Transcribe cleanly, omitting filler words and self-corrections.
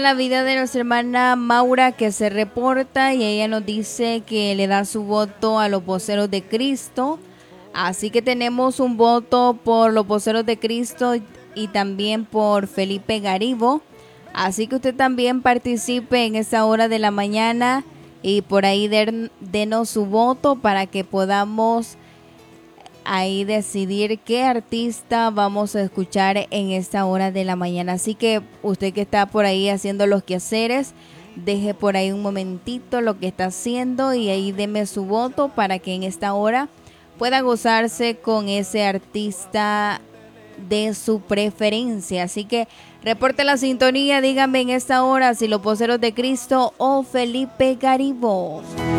La vida de nuestra hermana Maura, que se reporta, y ella nos dice que le da su voto a los voceros de Cristo. Así que tenemos un voto por los voceros de Cristo y también por Felipe Garibo. Así que usted también participe en esta hora de la mañana y por ahí denos su voto para que podamos ahí decidir qué artista vamos a escuchar en esta hora de la mañana. Así que usted que está por ahí haciendo los quehaceres, deje por ahí un momentito lo que está haciendo y ahí deme su voto para que en esta hora pueda gozarse con ese artista de su preferencia. Así que reporte la sintonía, díganme en esta hora si los voceros de Cristo o Felipe Garibo.